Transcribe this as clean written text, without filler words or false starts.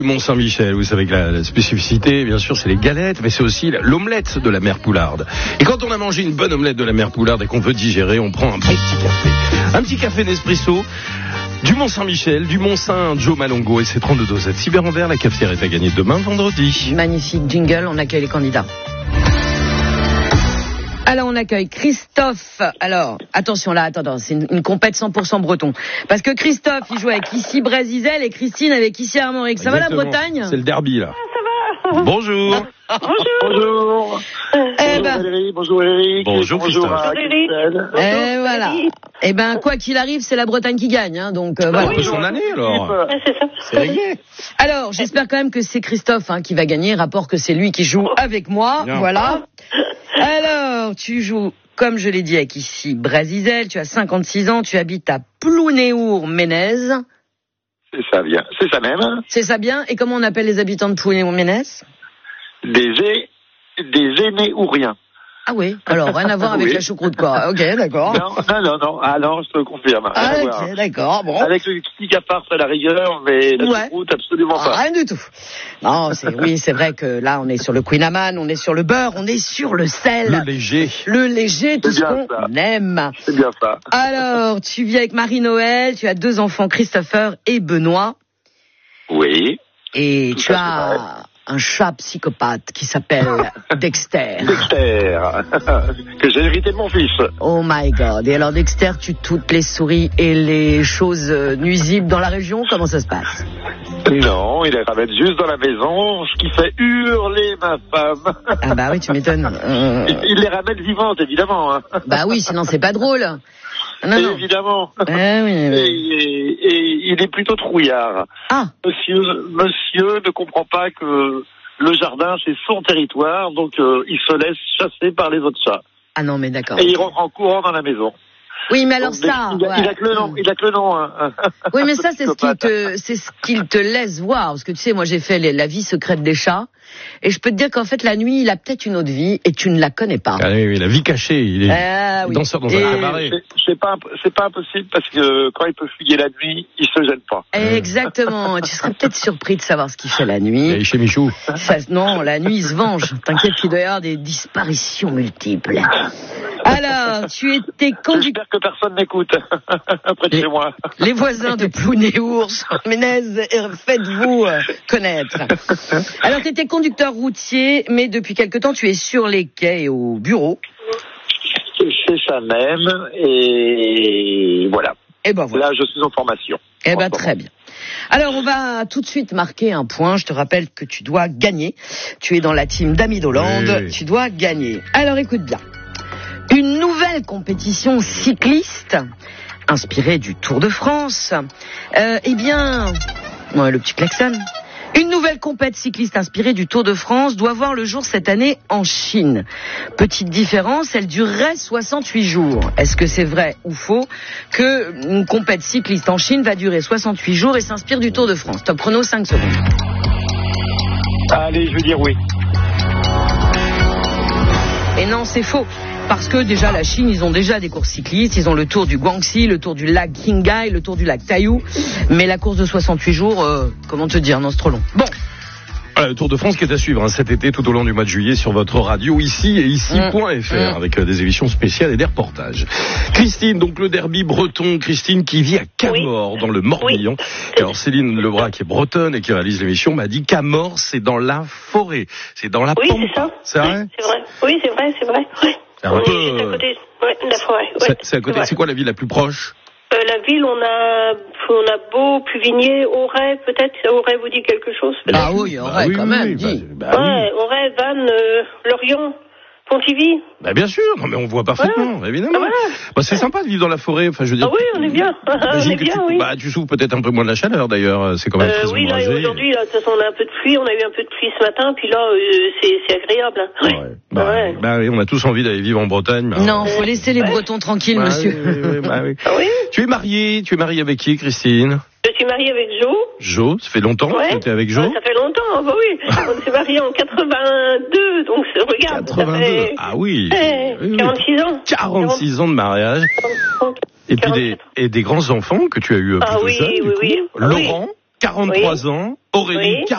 Mont-Saint-Michel, vous savez que la spécificité, bien sûr, c'est les galettes, mais c'est aussi l'omelette de la mère Poularde. Et quand on a mangé une bonne omelette de la mère Poularde et qu'on veut digérer, on prend un bon petit café. Un petit café Nespresso du Mont-Saint-Michel, du Mont-Saint Joe Malongo et ses 32 dosettes. Cyber en verre, la cafetière est à gagner demain, vendredi. Magnifique jingle, on accueille les candidats. Alors on accueille Christophe. Alors attention là, attends, c'est une compète 100% breton. Parce que Christophe, il joue avec Issy Brézizel et Christine avec Issy Armorique. Ça va la Bretagne ? C'est le derby là. Ça va. Bonjour. Bonjour. Bonjour Valérie, Bonjour Christophe. à Christelle. Et voilà. Eh ben quoi qu'il arrive, c'est la Bretagne qui gagne. Hein, donc voilà. Un peu son année alors. Ouais, c'est ça. C'est réglé. Alors j'espère quand même que c'est Christophe qui va gagner. Rapport que c'est lui qui joue avec moi. Bien. Voilà. Alors tu joues, comme je l'ai dit, avec Issy Brézizel. Tu as 56 ans. Tu habites à Plounéour-Ménez. C'est ça bien. C'est ça même. C'est ça bien. Et comment on appelle les habitants de Plounéour-Ménez ? Des aînés ou rien. Ah oui, alors rien à voir avec Oui. la choucroute quoi. Ok, d'accord. Non. Ah non, je te confirme. Rien Ah à voir. ok, d'accord, bon. Avec le petit capard à la rigueur, mais la Ouais. choucroute, absolument pas. Rien du tout. Non, c'est vrai que là on est sur le Queen Amman, on est sur le beurre, on est sur le sel. Le léger. Le léger, tout C'est ce bien qu'on ça. aime. C'est bien ça. Alors, tu vis avec Marie-Noël, tu as 2 enfants, Christopher et Benoît, Oui. et Tout tu à fait as un chat psychopathe qui s'appelle Dexter. Dexter, que j'ai hérité de mon fils. Oh my God. Et alors Dexter tue toutes les souris et les choses nuisibles dans la région, comment ça se passe ? Non, il les ramène juste dans la maison, ce qui fait hurler ma femme. Ah bah oui, tu m'étonnes. Il les ramène vivantes, évidemment. Hein. Bah oui, sinon c'est pas drôle. Non, non. Évidemment. Ah oui, Et, oui. et il est plutôt trouillard. Ah, Monsieur ne comprend pas que le jardin, c'est son territoire, donc il se laisse chasser par les autres chats. ah non, mais d'accord. Et il rentre en courant dans la maison. Oui, mais alors Donc, ça... il a que le nom. Il a que le nom. Hein. Oui, mais ça, c'est ce qu'il te laisse voir. Parce que tu sais, moi, j'ai fait la vie secrète des chats. Et je peux te dire qu'en fait, la nuit, il a peut-être une autre vie et tu ne la connais pas. Ah oui, la vie cachée. Il est Ah oui. danseur dans Et- un cabaret. C'est pas impossible parce que quand il peut fuyer la nuit, il se gêne pas. Exactement. Tu serais peut-être surpris de savoir ce qu'il fait la Il nuit. est chez Michou. Non, la nuit, il se venge. T'inquiète qu'il doit y avoir des disparitions multiples. Alors, tu étais conducteur... J'espère que personne n'écoute près de Et- chez moi. Les voisins de Plounéour, Ménez, faites-vous connaître. Alors, tu étais conducteur routier, mais depuis quelque temps, tu es sur les quais et au bureau. C'est ça même. Et voilà. Et ben voilà. Là, je suis en formation. Eh En ben ce très bien. Alors, on va tout de suite marquer un point. Je te rappelle que tu dois gagner. Tu es dans la team d'Ami d'Hollande. Oui. Tu dois gagner. Alors, écoute bien. Une nouvelle compétition cycliste inspirée du Tour de France. Eh bien, ouais, le petit klaxon. Une nouvelle compète cycliste inspirée du Tour de France doit voir le jour cette année en Chine. Petite différence, elle durerait 68 jours. Est-ce que c'est vrai ou faux que une compète cycliste en Chine va durer 68 jours et s'inspire du Tour de France ? Top chrono, 5 secondes. Allez, je vais dire oui. Et non, c'est faux. Parce que déjà, la Chine, ils ont déjà des courses cyclistes. Ils ont le tour du Guangxi, le tour du lac Qinghai, le tour du lac Taiyou. Mais la course de 68 jours, comment te dire, non, c'est trop long. Bon. Voilà, le Tour de France qui est à suivre cet été tout au long du mois de juillet sur votre radio ici et ici.fr avec des émissions spéciales et des reportages. Christine, donc le derby breton, Christine qui vit à Camors dans le Morbihan. Et alors Céline Lebras qui est bretonne et qui réalise l'émission m'a dit Camors c'est dans la forêt, c'est dans la Oui, pampa. c'est ça. C'est vrai? C'est vrai. Oui, c'est vrai. Ouais. C'est un On peu, est juste à côté de la forêt. Ouais, c'est à côté. vrai. C'est quoi la ville la plus proche? La ville, on a Beau, Pluvigné, Auray, peut-être. Auray vous dit quelque chose, peut-être. Ah oui, ouais, quand même, dis. Ouais, Auray, Vannes, Lorient, Pontivy. Bah bien sûr, non mais on voit parfaitement, évidemment. Ah, voilà. Bah c'est sympa de vivre dans la forêt, enfin je veux dire. Ah oui, on est bien. On J'imagine est que bien, oui. Bah tu souffres peut-être un peu moins de la chaleur d'ailleurs, c'est quand même très Oui, là, ombragé. aujourd'hui, là, de toute façon, on a un peu de pluie. On a eu un peu de pluie ce matin, puis là, c'est agréable. Hein. Ouais. Ouais. Bah oui, on a tous envie d'aller vivre en Bretagne. Bah, Non, faut laisser les Bretons tranquilles, bah, monsieur. oui, bah oui. Ah oui. Tu es mariée avec qui, Christine? Je suis mariée avec Jo. Jo, ça fait longtemps que tu étais avec Jo? Ouais, ça fait longtemps, bah oui. On s'est mariés en 82, donc regarde. 82. Ça fait... Ah oui. Oui, oui. 46 ans. 46 ans de mariage. 40, Et puis 47. des grands enfants que tu as eu Ah plutôt oui, jeunes, du oui, coup. oui. Laurent, 43 ans. Aurélie, Oui.